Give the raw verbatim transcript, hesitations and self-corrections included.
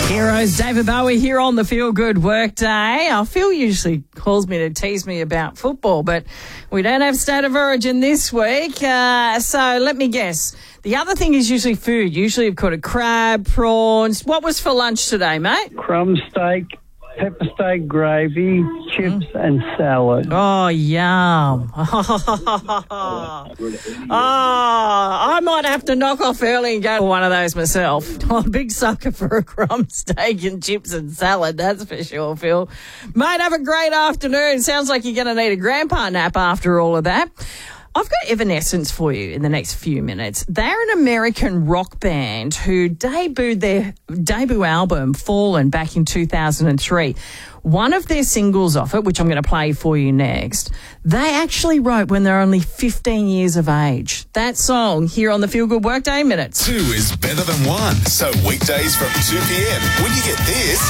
Heroes, David Bowie here on the Feel Good Workday. Our Phil usually calls me to tease me about football, but we don't have State of Origin this week. Uh, so let me guess. The other thing is usually food. Usually you've got a crab, prawns. What was for lunch today, mate? Crumb steak, pepper steak gravy, chips mm. and salad. Oh, yum. Oh, I might have to knock off early and go for one of those myself. I'm a big sucker for a crumb steak and chips and salad, that's for sure, Phil. Mate, have a great afternoon. Sounds like you're going to need a grandpa nap after all of that. I've got Evanescence for you in the next few minutes. They're an American rock band who debuted their debut album, Fallen, back in two thousand three. One of their singles off it, which I'm going to play for you next, they actually wrote when they're only fifteen years of age. That song here on the Feel Good Workday Minutes. Two is better than one. So weekdays from two p.m. when you get this.